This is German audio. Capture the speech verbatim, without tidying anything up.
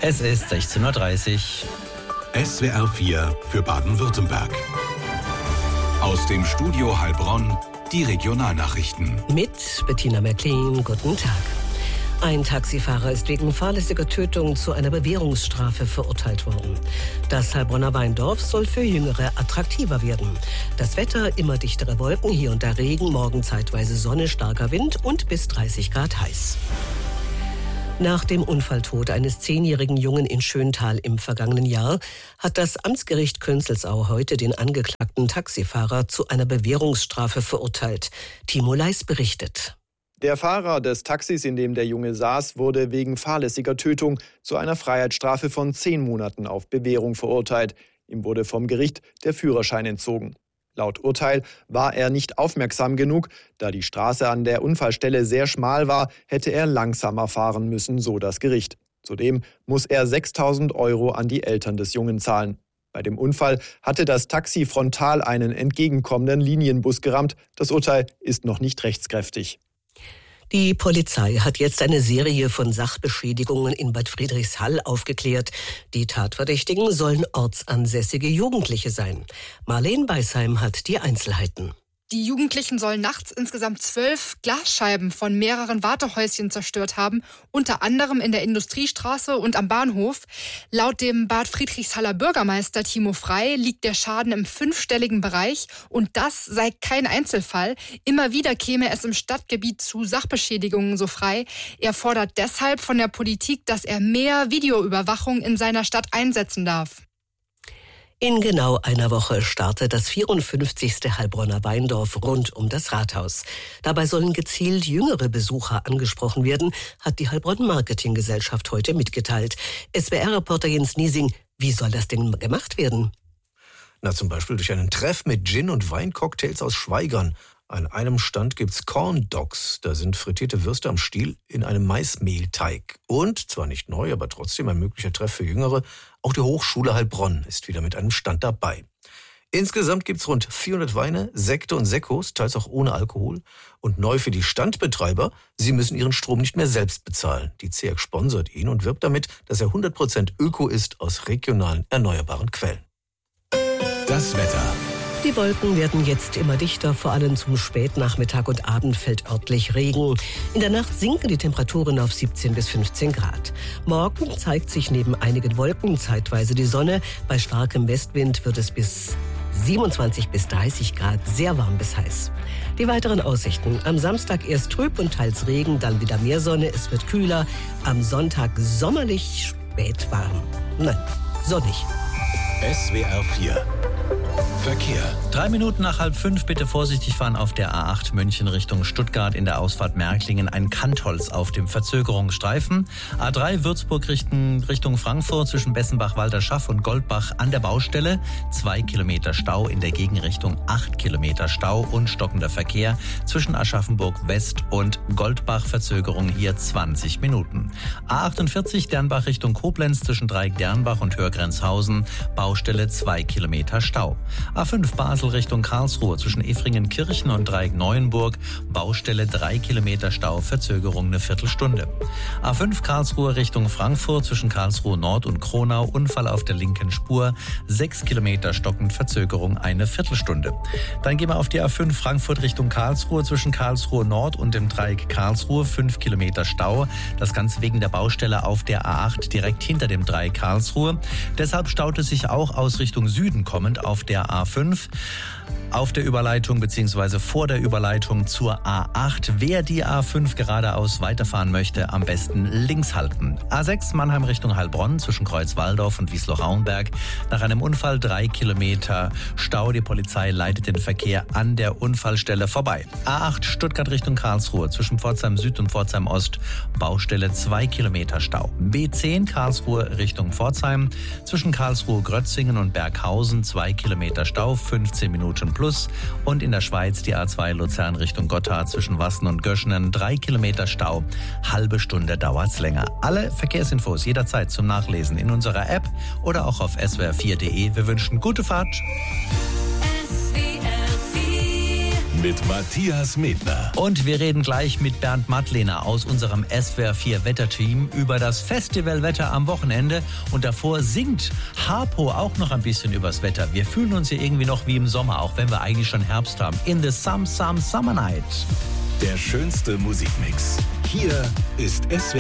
Es ist sechzehn Uhr dreißig. S W R vier für Baden-Württemberg. Aus dem Studio Heilbronn die Regionalnachrichten. Mit Bettina Merklin, guten Tag. Ein Taxifahrer ist wegen fahrlässiger Tötung zu einer Bewährungsstrafe verurteilt worden. Das Heilbronner Weindorf soll für Jüngere attraktiver werden. Das Wetter, immer dichtere Wolken, hier und da Regen, morgen zeitweise Sonne, starker Wind und bis dreißig Grad heiß. Nach dem Unfalltod eines zehnjährigen Jungen in Schöntal im vergangenen Jahr hat das Amtsgericht Künzelsau heute den angeklagten Taxifahrer zu einer Bewährungsstrafe verurteilt. Timo Leis berichtet. Der Fahrer des Taxis, in dem der Junge saß, wurde wegen fahrlässiger Tötung zu einer Freiheitsstrafe von zehn Monaten auf Bewährung verurteilt. Ihm wurde vom Gericht der Führerschein entzogen. Laut Urteil war er nicht aufmerksam genug. Da die Straße an der Unfallstelle sehr schmal war, hätte er langsamer fahren müssen, so das Gericht. Zudem muss er sechstausend Euro an die Eltern des Jungen zahlen. Bei dem Unfall hatte das Taxi frontal einen entgegenkommenden Linienbus gerammt. Das Urteil ist noch nicht rechtskräftig. Die Polizei hat jetzt eine Serie von Sachbeschädigungen in Bad Friedrichshall aufgeklärt. Die Tatverdächtigen sollen ortsansässige Jugendliche sein. Marlene Beisheim hat die Einzelheiten. Die Jugendlichen sollen nachts insgesamt zwölf Glasscheiben von mehreren Wartehäuschen zerstört haben, unter anderem in der Industriestraße und am Bahnhof. Laut dem Bad Friedrichshaller Bürgermeister Timo Frey liegt der Schaden im fünfstelligen Bereich und das sei kein Einzelfall. Immer wieder käme es im Stadtgebiet zu Sachbeschädigungen, so Frey. Er fordert deshalb von der Politik, dass er mehr Videoüberwachung in seiner Stadt einsetzen darf. In genau einer Woche startet das vierundfünfzigste Heilbronner Weindorf rund um das Rathaus. Dabei sollen gezielt jüngere Besucher angesprochen werden, hat die Heilbronn Marketinggesellschaft heute mitgeteilt. S W R-Reporter Jens Niesing, wie soll das denn gemacht werden? Na, zum Beispiel durch einen Treff mit Gin- und Weincocktails aus Schwaigern. An einem Stand gibt's Corn Dogs. Da sind frittierte Würste am Stiel in einem Maismehlteig. Und, zwar nicht neu, aber trotzdem ein möglicher Treff für Jüngere, auch die Hochschule Heilbronn ist wieder mit einem Stand dabei. Insgesamt gibt's rund vierhundert Weine, Sekte und Sekkos, teils auch ohne Alkohol. Und neu für die Standbetreiber, sie müssen ihren Strom nicht mehr selbst bezahlen. Die Z E A G sponsert ihn und wirbt damit, dass er hundert Prozent Öko ist aus regionalen, erneuerbaren Quellen. Das Wetter. Die Wolken werden jetzt immer dichter, vor allem zum Spätnachmittag und Abend fällt örtlich Regen. In der Nacht sinken die Temperaturen auf siebzehn bis fünfzehn Grad. Morgen zeigt sich neben einigen Wolken zeitweise die Sonne. Bei starkem Westwind wird es bis siebenundzwanzig bis dreißig Grad, sehr warm bis heiß. Die weiteren Aussichten: am Samstag erst trüb und teils Regen, dann wieder mehr Sonne, es wird kühler. Am Sonntag sommerlich, spät warm. Nein, sonnig. S W R vier Verkehr. Drei Minuten nach halb fünf, bitte vorsichtig fahren auf der A acht München Richtung Stuttgart in der Ausfahrt Märklingen. Ein Kantholz auf dem Verzögerungsstreifen. A drei Würzburg Richtung, Richtung Frankfurt zwischen Bessenbach-Walderschaff und Goldbach an der Baustelle. Zwei Kilometer Stau, in der Gegenrichtung acht Kilometer Stau und stockender Verkehr zwischen Aschaffenburg West und Goldbach. Verzögerung hier zwanzig Minuten. A achtundvierzig Dernbach Richtung Koblenz zwischen Dreieck Dernbach und Hörgrenzhausen. Baustelle zwei Kilometer Stau. A fünf Basel Richtung Karlsruhe zwischen Efringen-Kirchen und Dreieck Neuenburg. Baustelle drei Kilometer Stau, Verzögerung eine Viertelstunde. A fünf Karlsruhe Richtung Frankfurt zwischen Karlsruhe Nord und Kronau. Unfall auf der linken Spur. sechs Kilometer stockend, Verzögerung eine Viertelstunde. Dann gehen wir auf die A fünf Frankfurt Richtung Karlsruhe zwischen Karlsruhe Nord und dem Dreieck Karlsruhe. fünf Kilometer Stau. Das Ganze wegen der Baustelle auf der A acht direkt hinter dem Dreieck Karlsruhe. Deshalb staut es sich auch aus Richtung Süden kommend auf der A fünf. Auf der Überleitung bzw. vor der Überleitung zur A acht. Wer die A fünf geradeaus weiterfahren möchte, am besten links halten. A sechs Mannheim Richtung Heilbronn zwischen Kreuzwaldorf und Wiesloch-Rauenberg. Nach einem Unfall drei Kilometer Stau. Die Polizei leitet den Verkehr an der Unfallstelle vorbei. A acht Stuttgart Richtung Karlsruhe zwischen Pforzheim Süd und Pforzheim Ost. Baustelle zwei Kilometer Stau. B zehn Karlsruhe Richtung Pforzheim zwischen Karlsruhe Grötzingen und Berghausen. zwei Kilometer Stau, fünfzehn Minuten plus. Und in der Schweiz die A zwei Luzern Richtung Gotthard zwischen Wassen und Göschenen. drei Kilometer Stau, halbe Stunde dauert's länger. Alle Verkehrsinfos jederzeit zum Nachlesen in unserer App oder auch auf s w r vier punkt d e. Wir wünschen gute Fahrt. mit Matthias Medner. Und wir reden gleich mit Bernd Mattlehner aus unserem S W R vier Wetterteam über das Festivalwetter am Wochenende. Und davor singt Harpo auch noch ein bisschen übers Wetter. Wir fühlen uns hier irgendwie noch wie im Sommer, auch wenn wir eigentlich schon Herbst haben. In the Some Some Summer Night. Der schönste Musikmix. Hier ist S W R